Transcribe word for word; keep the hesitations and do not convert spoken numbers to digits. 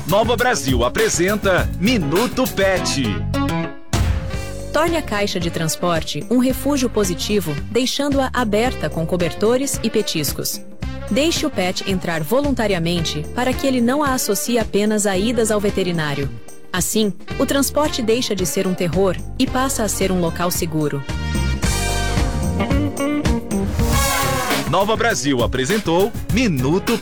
Nova Brasil apresenta Minuto Pet. Torne a caixa de transporte um refúgio positivo, deixando-a aberta com cobertores e petiscos. Deixe o pet entrar voluntariamente para que ele não a associe apenas a idas ao veterinário. Assim, o transporte deixa de ser um terror e passa a ser um local seguro. Nova Brasil apresentou Minuto